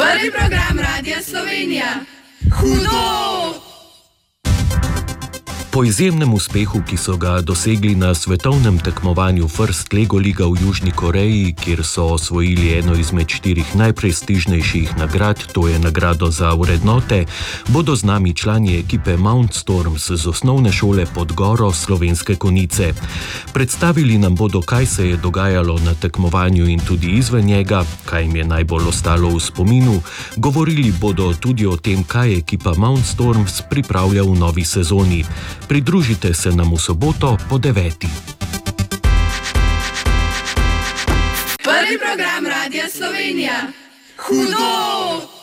Prvi program Radia Slovenija. Hudo! Po izjemnem uspehu, ki so ga dosegli na svetovnem tekmovanju First Lego Liga v Južni Koreji, kjer so osvojili eno izmed 4 najprestižnejših nagrad, to je nagrado za vrednote, bodo z nami člani ekipe Mount Storms z osnovne šole Podgoro Slovenske Konjice. Predstavili nam bodo, kaj se je dogajalo na tekmovanju in tudi izven njega, kaj jim je najbolj ostalo v spominu. Govorili bodo tudi o tem, kaj ekipa Mount Storms pripravlja v novi sezoni. Pridružite se nam v soboto po 9. Prvi program Radia Slovenija. Hudo!